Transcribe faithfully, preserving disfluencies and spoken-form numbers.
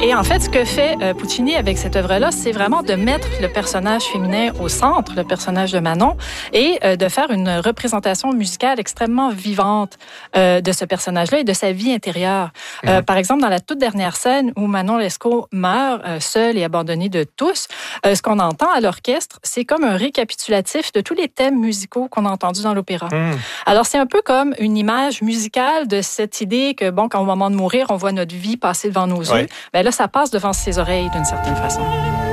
Et en fait, ce que fait euh, Puccini avec cette œuvre-là, c'est vraiment de mettre le personnage féminin au centre, le personnage de Manon, et euh, de faire une représentation musicale extrêmement vivante euh, de ce personnage-là et de sa vie intérieure. Mmh. Euh, par exemple, dans la toute dernière scène où Manon Lescaut meurt euh, seule et abandonnée de tous, euh, ce qu'on entend à l'orchestre, c'est comme un récapitulatif de tous les thèmes musicaux qu'on a entendus dans l'opéra. Mmh. Alors, c'est un peu comme une image musicale de cette idée que, bon, quand au moment de mourir, on voit notre vie passer devant nos yeux. Ouais. Ben là, ça passe devant ses oreilles d'une certaine façon.